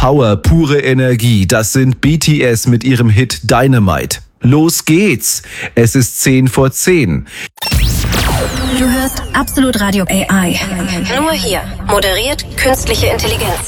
Power, pure Energie, das sind BTS mit ihrem Hit Dynamite. Los geht's! Es ist 10:10. Du hörst Absolut Radio AI. Nur hier. Moderiert künstliche Intelligenz.